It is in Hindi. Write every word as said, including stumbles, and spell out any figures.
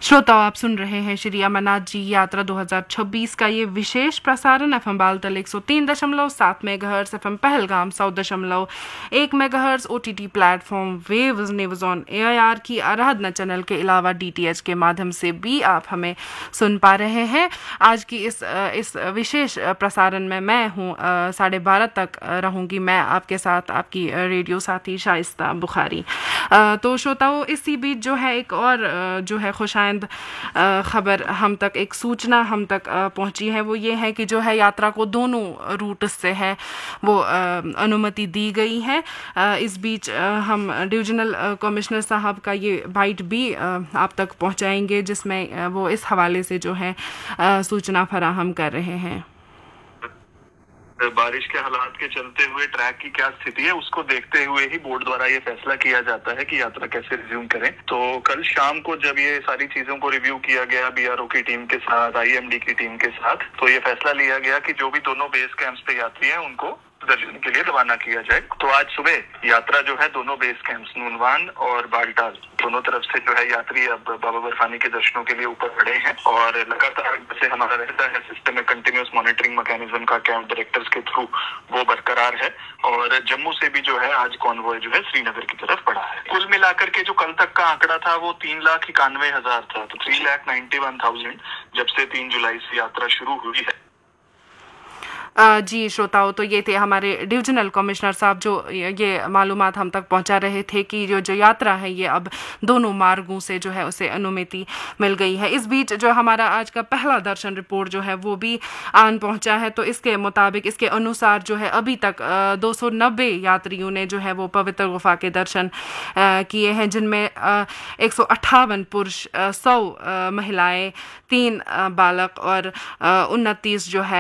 श्रोताओं, आप सुन रहे हैं श्री अमरनाथ जी यात्रा दो हज़ार छब्बीस का ये विशेष प्रसारण एफएम बालतल एक सौ तीन दशमलव सात मेगाहर्ट्ज, एफएम पहलगाम सौ दशमलव एक megahertz, OTT platform waves news on AIR की आराधना चैनल के अलावा डीटीएच के माध्यम से भी आप हमें सुन पा रहे हैं। आज की इस इस विशेष प्रसारण में मैं हूँ साढ़े बारह तक रहूँगी, मैं आपके साथ, आपकी रेडियो साथी शाइस्ता बुखारी। तो श्रोताओं, इसी बीच जो है एक और जो है खुशाइंद खबर हम तक, एक सूचना हम तक पहुंची है, वो ये है कि जो है यात्रा को दोनों रूट से है वो अनुमति दी गई है। इस बीच हम डिविजनल कमिश्नर साहब का ये बाइट भी आप तक पहुंचाएंगे, जिसमें वो इस हवाले से जो है सूचना फराहम कर रहे हैं। बारिश के हालात के चलते हुए ट्रैक की क्या स्थिति है, उसको देखते हुए ही बोर्ड द्वारा ये फैसला किया जाता है कि यात्रा कैसे रिज्यूम करें। तो कल शाम को जब ये सारी चीजों को रिव्यू किया गया बीआरओ की टीम के साथ, आईएमडी की टीम के साथ, तो ये फैसला लिया गया कि जो भी दोनों बेस कैंप्स पे यात्री हैं उनको दर्शन के लिए रवाना किया जाए। तो आज सुबह यात्रा जो है दोनों बेस कैंप्स नूनवान और बालटाल दोनों तरफ से जो है यात्री अब बाबा बर्फानी के दर्शनों के लिए ऊपर बढ़े हैं। और लगातार जैसे हमारा रहता है सिस्टम में कंटिन्यूस मॉनिटरिंग मैकेनिज्म का कैंप डायरेक्टर्स के थ्रू वो बरकरार है। और जम्मू से भी जो है आज कॉन्वॉय जो है श्रीनगर की तरफ बढ़ा है। कुल मिलाकर के जो कल तक का आंकड़ा था वो तीन लाख इक्यानवे हजार था। तो three lakh ninety one thousand जब से तीन जुलाई से यात्रा शुरू हुई है। जी श्रोताओं, तो ये थे हमारे डिविजनल कमिश्नर साहब जो ये मालूमात हम तक पहुंचा रहे थे कि जो जो यात्रा है ये अब दोनों मार्गों से जो है उसे अनुमति मिल गई है। इस बीच जो हमारा आज का पहला दर्शन रिपोर्ट जो है वो भी आन पहुंचा है। तो इसके मुताबिक, इसके अनुसार जो है अभी तक दो सौ नब्बे यात्रियों ने जो है वो पवित्र गुफा के दर्शन किए हैं, जिनमें एक सौ अट्ठावन पुरुष, सौ महिलाएं, तीन बालक और उनतीस जो है